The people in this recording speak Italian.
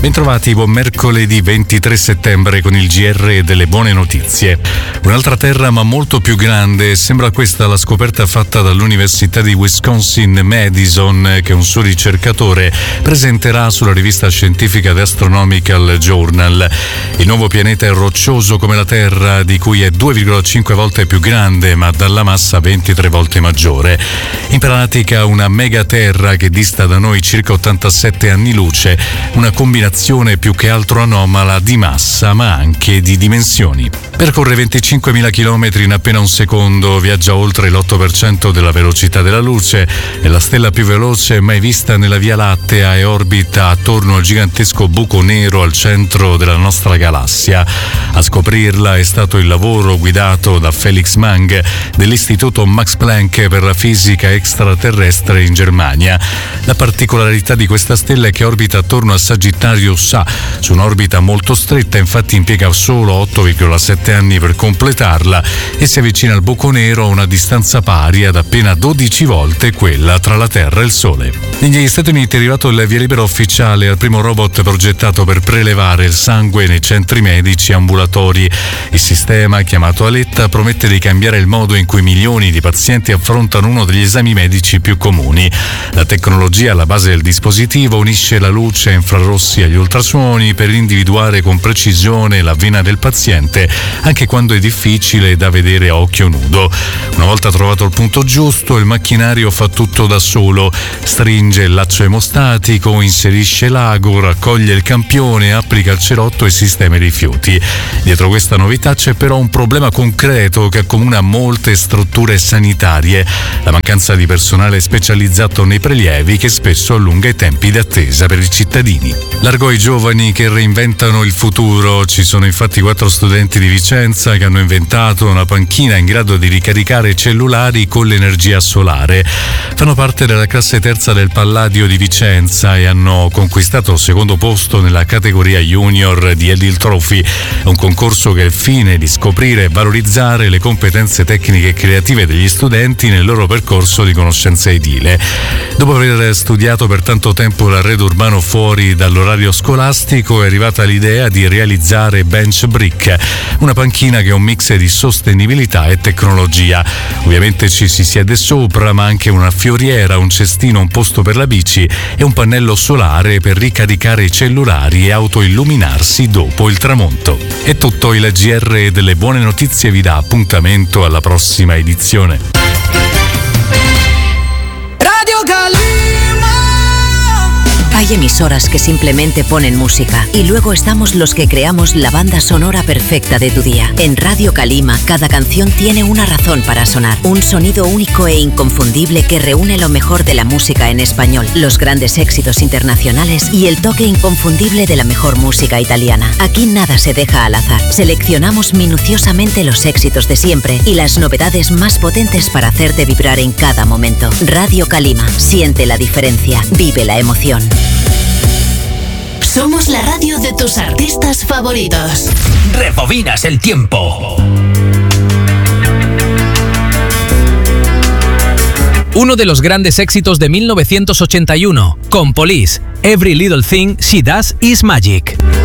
Bentrovati, buon mercoledì 23 settembre con il GR delle buone notizie. Un'altra terra ma molto più grande, sembra questa la scoperta fatta dall'Università di Wisconsin-Madison che un suo ricercatore presenterà sulla rivista scientifica The Astronomical Journal. Il nuovo pianeta è roccioso come la Terra, di cui è 2,5 volte più grande ma dalla massa 23 volte maggiore. In pratica una megaterra che dista da noi circa 87 anni luce, una combinazione più che altro anomala di massa ma anche di dimensioni. Percorre 25.000 km in appena un secondo, viaggia oltre l'8% della velocità della luce, è la stella più veloce mai vista nella Via Lattea e orbita attorno al gigantesco buco nero al centro della nostra galassia. A scoprirla è stato il lavoro guidato da Felix Mang dell'Istituto Max Planck per la fisica extraterrestre in Germania. La particolarità di questa stella è che orbita attorno a Sagittarius A, su un'orbita molto stretta, infatti impiega solo 8,7 anni per completarla e si avvicina al buco nero a una distanza pari ad appena 12 volte quella tra la Terra e il Sole. Negli Stati Uniti è arrivato il via libera ufficiale al primo robot progettato per prelevare il sangue nei centri medici ambulatori. Il sistema, chiamato Aletta, promette di cambiare il modo in cui milioni di pazienti affrontano uno degli esami medici più comuni. La tecnologia alla base del dispositivo unisce la luce infrarossi agli ultrasuoni per individuare con precisione la vena del paziente, anche quando è difficile da vedere a occhio nudo. Una volta trovato il punto giusto, il macchinario fa tutto da solo. Stringe il laccio emostatico, inserisce l'ago, raccoglie il campione, applica il cerotto e sistema i rifiuti. Dietro questa novità c'è però un problema concreto che accomuna molte strutture sanitarie: la mancanza di personale specializzato nei prelievi, che spesso allunga i tempi di attesa per i cittadini. Largo ai giovani che reinventano il futuro. Ci sono infatti 4 studenti di Vicenza che hanno inventato una panchina in grado di ricaricare i cellulari con l'energia solare. Fanno parte della classe terza del Palladio di Vicenza e hanno conquistato il secondo posto nella categoria junior di Edil Trophy, un concorso che ha il fine di scoprire e valorizzare le competenze tecniche e creative degli studenti nel loro percorso di conoscenza edile. Dopo aver studiato per tanto tempo l'arredo urbano fuori dall'orario scolastico, è arrivata l'idea di realizzare Bench Brick, una panchina che è un mix di sostenibilità e tecnologia. Ovviamente ci si siede sopra, ma anche una fioriera, un cestino, un posto per la bici e un pannello solare per ricaricare i cellulari e autoilluminarsi dopo il tramonto. È tutto, il GR delle buone notizie vi dà appuntamento alla prossima edizione. Radio Calima. Hay emisoras que simplemente ponen música y luego estamos los que creamos la banda sonora perfecta de tu día. En Radio Calima, cada canción tiene una razón para sonar. Un sonido único e inconfundible que reúne lo mejor de la música en español, los grandes éxitos internacionales y el toque inconfundible de la mejor música italiana. Aquí nada se deja al azar. Seleccionamos minuciosamente los éxitos de siempre y las novedades más potentes para hacerte vibrar en cada momento. Radio Calima, siente la diferencia, vive la emoción. Somos la radio de tus artistas favoritos. Rebobinas el tiempo. Uno de los grandes éxitos de 1981, con Police, Every Little Thing She Does Is Magic.